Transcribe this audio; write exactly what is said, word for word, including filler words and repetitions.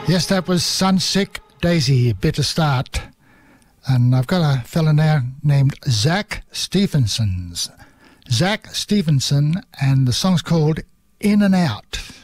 Yes, that was Sunsick Daisy, Better Start. And I've got a fella now named Zach Stephenson's. Zach Stevenson, and the song's called In and Out.